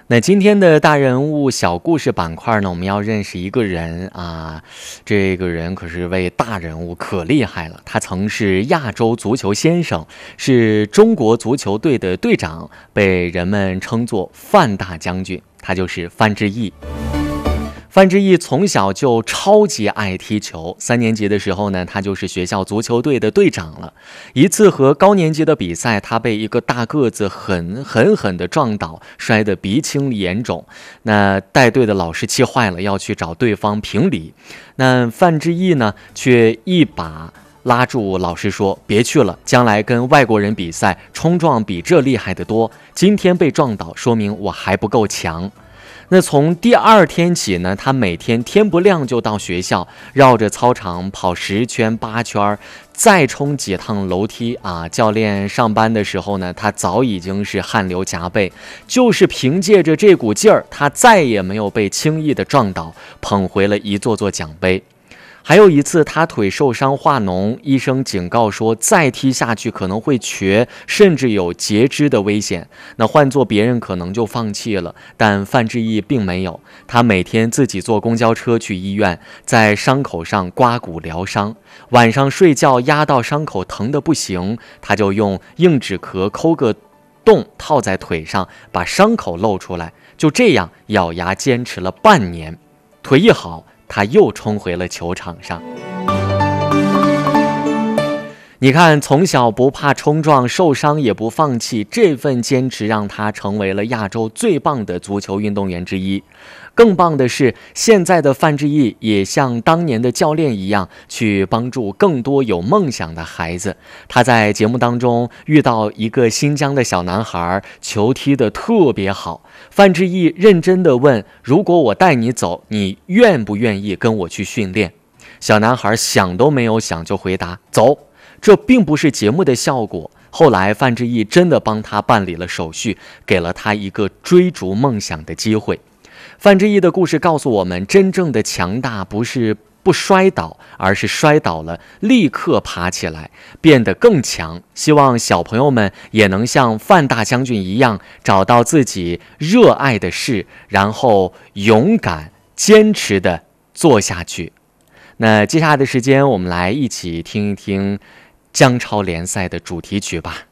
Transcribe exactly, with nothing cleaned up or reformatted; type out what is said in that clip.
那今天的大人物小故事板块呢，我们要认识一个人啊，这个人可是位大人物，可厉害了。他曾是亚洲足球先生，是中国足球队的队长，被人们称作范大将军。他就是范志毅。范志毅从小就超级爱踢球，三年级的时候呢，他就是学校足球队的队长了。一次和高年级的比赛，他被一个大个子狠狠狠地撞倒，摔得鼻青眼肿。那带队的老师气坏了，要去找对方评理。那范志毅呢，却一把拉住老师说：“别去了，将来跟外国人比赛，冲撞比这厉害得多。今天被撞倒，说明我还不够强。”那从第二天起呢，他每天天不亮就到学校，绕着操场跑十圈八圈，再冲几趟楼梯啊！教练上班的时候呢，他早已经是汗流浃背，就是凭借着这股劲儿，他再也没有被轻易的撞倒，捧回了一座座奖杯。还有一次，他腿受伤化脓，医生警告说再踢下去可能会瘸，甚至有截肢的危险。那换做别人可能就放弃了，但范志毅并没有。他每天自己坐公交车去医院，在伤口上刮骨疗伤。晚上睡觉压到伤口疼得不行，他就用硬纸壳抠个洞套在腿上，把伤口露出来。就这样咬牙坚持了半年，腿一好，他又冲回了球场上。你看，从小不怕冲撞，受伤也不放弃，这份坚持让他成为了亚洲最棒的足球运动员之一。更棒的是，现在的范志毅也像当年的教练一样，去帮助更多有梦想的孩子。他在节目当中遇到一个新疆的小男孩，球踢得特别好。范志毅认真地问：“如果我带你走，你愿不愿意跟我去训练？”小男孩想都没有想就回答：“走。”这并不是节目的效果。后来范志毅真的帮他办理了手续，给了他一个追逐梦想的机会。范志毅的故事告诉我们，真正的强大不是不摔倒，而是摔倒了立刻爬起来，变得更强。希望小朋友们也能像范大将军一样，找到自己热爱的事，然后勇敢坚持地做下去。那接下来的时间，我们来一起听一听姜超联赛的主题曲吧。